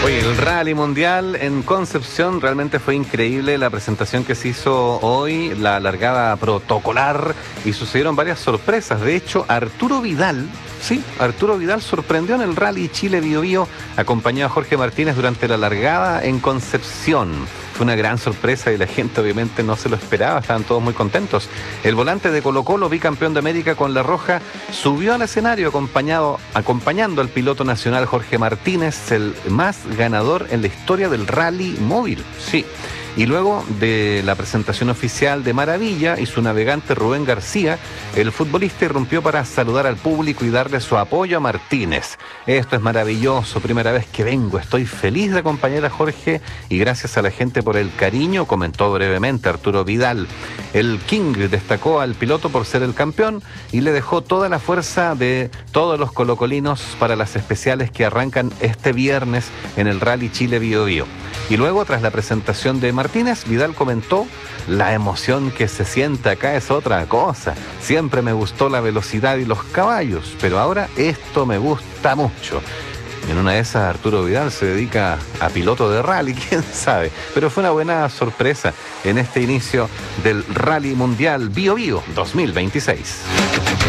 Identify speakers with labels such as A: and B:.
A: Oye, el Rally Mundial en Concepción realmente fue increíble la presentación que se hizo hoy, la largada protocolar, y sucedieron varias sorpresas. De hecho, Arturo Vidal sorprendió en el Rally Chile Bio Bio, acompañado a Jorge Martínez durante la largada en Concepción. Fue una gran sorpresa y la gente obviamente no se lo esperaba, estaban todos muy contentos. El volante de Colo-Colo, bicampeón de América con La Roja, subió al escenario acompañando al piloto nacional Jorge Martínez, el más ganador en la historia del rally móvil. Sí. Y luego de la presentación oficial de Maravilla y su navegante Rubén García, el futbolista irrumpió para saludar al público y darle su apoyo a Martínez. Esto es maravilloso, primera vez que vengo, estoy feliz de acompañar a Jorge y gracias a la gente por el cariño, comentó brevemente Arturo Vidal. El King destacó al piloto por ser el campeón y le dejó toda la fuerza de todos los colocolinos para las especiales que arrancan este viernes en el Rally Chile Bio Bio. Y luego, tras la presentación de Martínez, Vidal comentó: la emoción que se siente acá es otra cosa. Siempre me gustó la velocidad y los caballos, pero ahora esto me gusta mucho. En una de esas, Arturo Vidal se dedica a piloto de rally, quién sabe. Pero fue una buena sorpresa en este inicio del Rally Mundial Bio Bio 2026.